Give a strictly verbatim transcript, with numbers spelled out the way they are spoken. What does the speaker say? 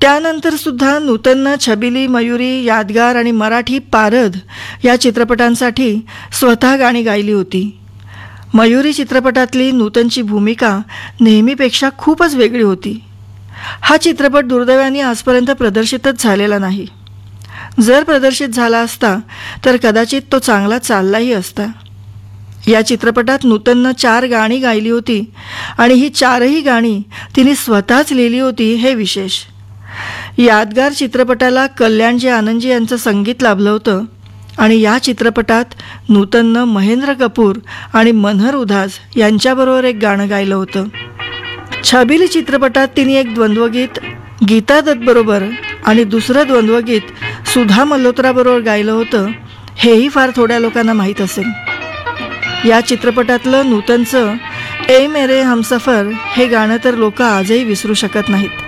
त्यानंतरसुद्धा नूतननं छबिली, मयुरी, यादगार आणि मराठी पारद या चित्रपटांसाठी स्वतः गाणी गायली होती. मयुरी चित्रपटातली नूतनची भूमिका नेहमीपेक्षा खूपच वेगळी होती. हा चित्रपट दुर्दैवाने आजपर्यंत प्रदर्शितच झालेला नाही. जर प्रदर्शित झाला असता तर कदाचित तो चांगला चाललाही असता. या चित्रपटात नूतननं चार गाणी गायली होती आणि ही चारही गाणी तिने स्वतःच लिहिली होती, हे विशेष. यादगार चित्रपटाला कल्याणजी आनंदजी यांचं संगीत लाभलं होतं आणि या चित्रपटात नूतननं महेंद्र कपूर आणि मनहर उधास यांच्याबरोबर एक गाणं गायलं होतं. छबिली चित्रपटात तिने एक द्वंद्वगीत गीता दत्तबरोबर आणि दुसरं द्वंद्वगीत सुधा मल्होत्राबरोबर गायलं होतं, हेही फार थोड्या लोकांना माहीत असेल. या चित्रपटातलं नूतनचं ए मेरे हमसफर हे गाणं तर लोक आजही विसरू शकत नाहीत.